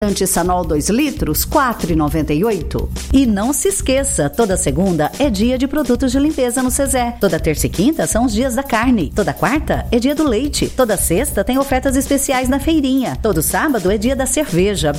Antissanol 2 litros, R$ 4,98. E não se esqueça, toda segunda é dia de produtos de limpeza no Cezé. Toda terça e quinta são os dias da carne. Toda quarta é dia do leite. Toda sexta tem ofertas especiais na feirinha. Todo sábado é dia da cerveja,